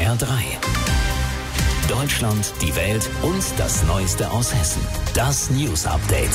HR3. Deutschland, die Welt und das Neueste aus Hessen. Das News Update.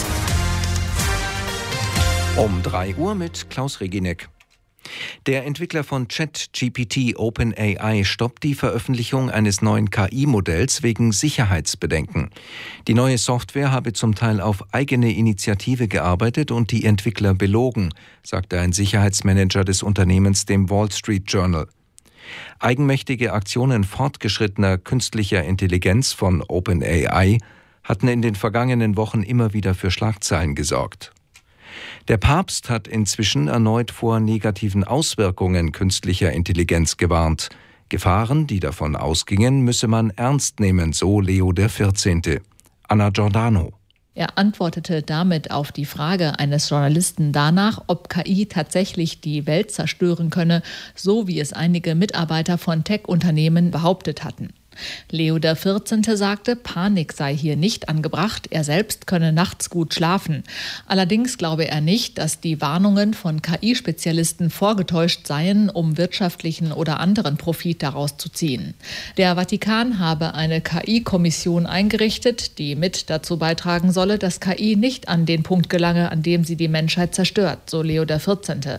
Um 3 Uhr mit Klaus Reginek. Der Entwickler von ChatGPT OpenAI stoppt die Veröffentlichung eines neuen KI-Modells wegen Sicherheitsbedenken. Die neue Software habe zum Teil auf eigene Initiative gearbeitet und die Entwickler belogen, sagte ein Sicherheitsmanager des Unternehmens dem Wall Street Journal. Eigenmächtige Aktionen fortgeschrittener künstlicher Intelligenz von OpenAI hatten in den vergangenen Wochen immer wieder für Schlagzeilen gesorgt. Der Papst hat inzwischen erneut vor negativen Auswirkungen künstlicher Intelligenz gewarnt. Gefahren, die davon ausgingen, müsse man ernst nehmen, so Leo XIV. Anna Giordano. Er antwortete damit auf die Frage eines Journalisten danach, ob KI tatsächlich die Welt zerstören könne, so wie es einige Mitarbeiter von Tech-Unternehmen behauptet hatten. Leo XIV. Sagte, Panik sei hier nicht angebracht, er selbst könne nachts gut schlafen. Allerdings glaube er nicht, dass die Warnungen von KI-Spezialisten vorgetäuscht seien, um wirtschaftlichen oder anderen Profit daraus zu ziehen. Der Vatikan habe eine KI-Kommission eingerichtet, die mit dazu beitragen solle, dass KI nicht an den Punkt gelange, an dem sie die Menschheit zerstört, so Leo XIV.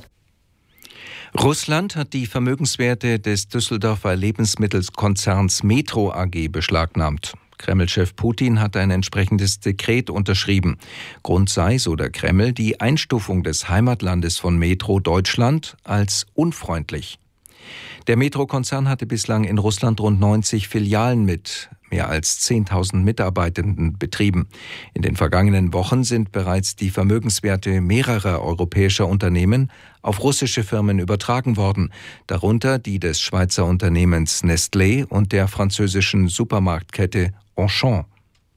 Russland hat die Vermögenswerte des Düsseldorfer Lebensmittelkonzerns Metro AG beschlagnahmt. Kreml-Chef Putin hat ein entsprechendes Dekret unterschrieben. Grund sei, so der Kreml, die Einstufung des Heimatlandes von Metro Deutschland als unfreundlich. Der Metro-Konzern hatte bislang in Russland rund 90 Filialen mit mehr als 10.000 Mitarbeitenden betrieben. In den vergangenen Wochen sind bereits die Vermögenswerte mehrerer europäischer Unternehmen auf russische Firmen übertragen worden, darunter die des Schweizer Unternehmens Nestlé und der französischen Supermarktkette Auchan.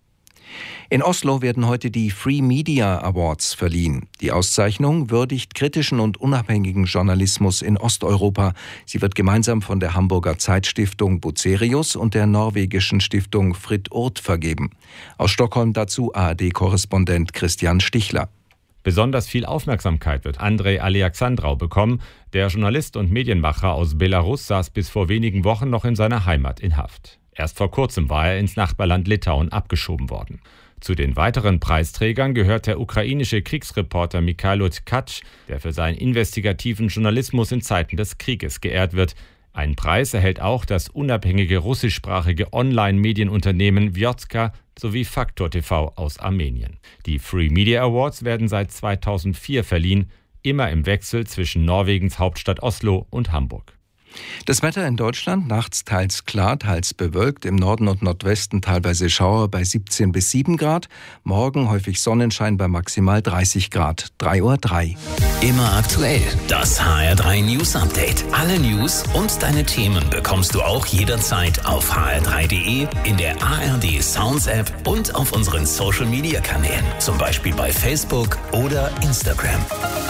In Oslo werden heute die Free Media Awards verliehen. Die Auszeichnung würdigt kritischen und unabhängigen Journalismus in Osteuropa. Sie wird gemeinsam von der Hamburger Zeitstiftung Bucerius und der norwegischen Stiftung Fritt Urt vergeben. Aus Stockholm dazu ARD-Korrespondent Christian Stichler. Besonders viel Aufmerksamkeit wird Andrei Alexandrau bekommen. Der Journalist und Medienmacher aus Belarus saß bis vor wenigen Wochen noch in seiner Heimat in Haft. Erst vor kurzem war er ins Nachbarland Litauen abgeschoben worden. Zu den weiteren Preisträgern gehört der ukrainische Kriegsreporter Mikhailo Tkach, der für seinen investigativen Journalismus in Zeiten des Krieges geehrt wird. Einen Preis erhält auch das unabhängige russischsprachige Online-Medienunternehmen Vjotka sowie Faktor TV aus Armenien. Die Free Media Awards werden seit 2004 verliehen, immer im Wechsel zwischen Norwegens Hauptstadt Oslo und Hamburg. Das Wetter in Deutschland, nachts teils klar, teils bewölkt, im Norden und Nordwesten teilweise Schauer bei 17 bis 7 Grad. Morgen häufig Sonnenschein bei maximal 30 Grad, 3:03 Uhr. Immer aktuell, das HR3 News Update. Alle News und deine Themen bekommst du auch jederzeit auf hr3.de, in der ARD Sounds App und auf unseren Social Media Kanälen, zum Beispiel bei Facebook oder Instagram.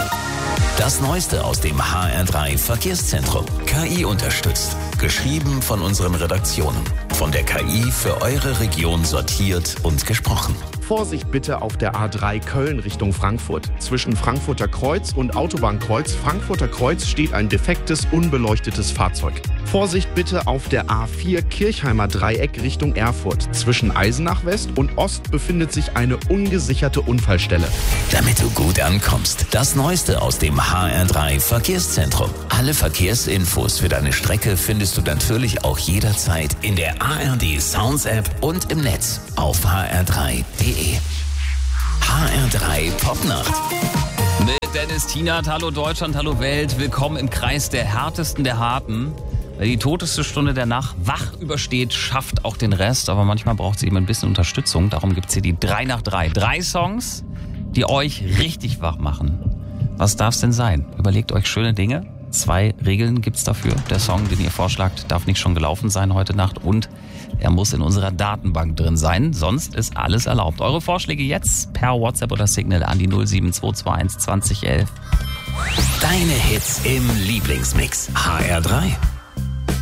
Das Neueste aus dem HR3 Verkehrszentrum. KI unterstützt. Geschrieben von unseren Redaktionen. Von der KI für eure Region sortiert und gesprochen. Vorsicht bitte auf der A3 Köln Richtung Frankfurt. Zwischen Frankfurter Kreuz und Autobahnkreuz Frankfurter Kreuz steht ein defektes, unbeleuchtetes Fahrzeug. Vorsicht bitte auf der A4 Kirchheimer Dreieck Richtung Erfurt. Zwischen Eisenach West und Ost befindet sich eine ungesicherte Unfallstelle. Damit du gut ankommst, das Neueste aus dem HR3 Verkehrszentrum. Alle Verkehrsinfos für deine Strecke findest du natürlich auch jederzeit in der ARD Sounds App und im Netz auf hr3.de. HR3 Popnacht. Mit Dennis Tienert, hallo Deutschland, hallo Welt. Willkommen im Kreis der Härtesten der Harten. Wer die toteste Stunde der Nacht wach übersteht, schafft auch den Rest. Aber manchmal braucht sie eben ein bisschen Unterstützung. Darum gibt es hier die 3 nach 3. 3 Songs, die euch richtig wach machen. Was darf es denn sein? Überlegt euch schöne Dinge. 2 Regeln gibt's dafür. Der Song, den ihr vorschlagt, darf nicht schon gelaufen sein heute Nacht. Und er muss in unserer Datenbank drin sein. Sonst ist alles erlaubt. Eure Vorschläge jetzt per WhatsApp oder Signal an die 07221 2011. Deine Hits im Lieblingsmix. HR3.